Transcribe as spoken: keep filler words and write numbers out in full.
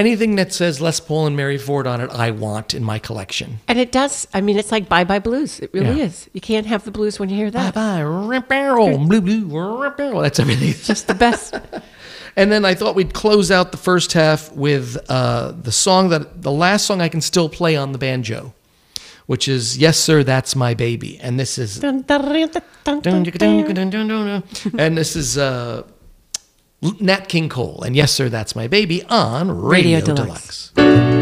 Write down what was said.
anything that says Les Paul and Mary Ford on it, I want in my collection. And it does. I mean, it's like Bye Bye Blues. It really Yeah. is. You can't have the blues when you hear that. Bye bye, barrel, blue blue, barrel. That's everything. Just the best. And then I thought we'd close out the first half with uh, the song that the last song I can still play on the banjo, which is "Yes Sir, That's My Baby," and this is Dun, dun, dun, dun, dun, dun. and this is uh, Nat King Cole and "Yes Sir, That's My Baby" on Radio, Radio Deluxe. Deluxe.